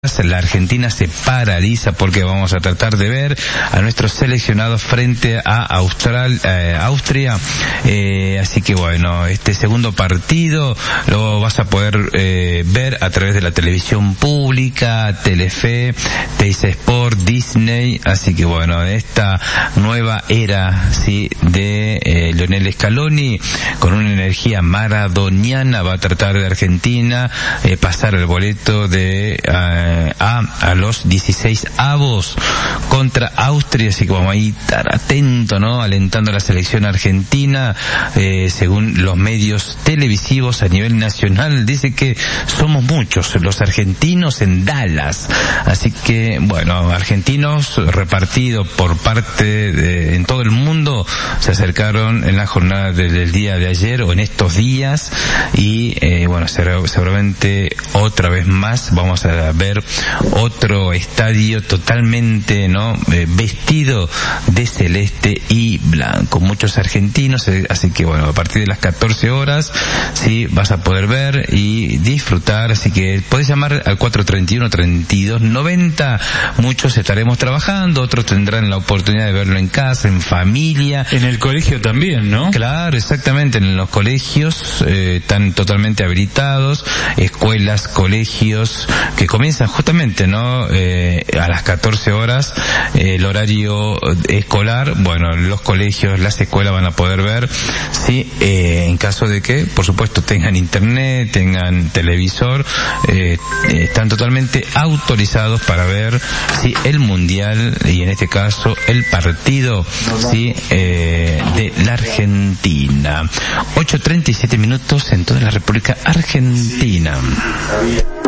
La Argentina se paraliza porque vamos a tratar de ver a nuestros seleccionados frente a Austria. Así que bueno, este segundo partido lo vas a poder ver a través de la televisión pública, Telefe, Teis Sport, Disney. Así que bueno, esta nueva era, sí, de Lionel Scaloni, con una energía maradoniana, va a tratar de Argentina pasar el boleto de a los 16 avos contra Austria, así que vamos a estar atentos, ¿no? Alentando a la selección argentina. Según los medios televisivos a nivel nacional, dice que somos muchos los argentinos en Dallas, así que bueno, argentinos repartidos por parte en todo el mundo se acercaron en la jornada del día de ayer o en estos días y bueno, seguramente otra vez más vamos a ver otro estadio totalmente, ¿no? Vestido de celeste y blanco, muchos argentinos, así que bueno, a partir de las 14 horas sí vas a poder ver y disfrutar, así que podés llamar al 431-3290, muchos estaremos trabajando, otros tendrán la oportunidad de verlo en casa, en familia. En el colegio también, ¿no? Claro, exactamente, en los colegios están totalmente habilitados, escuelas, colegios que comienzan justamente, ¿no? A las 14 horas, el horario escolar, bueno, los colegios, las escuelas van a poder ver, sí, en caso de que, por supuesto, tengan internet, tengan televisor, están totalmente autorizados para ver, sí, el mundial y en este caso el partido, sí, de la Argentina. 8:37 en toda la República Argentina.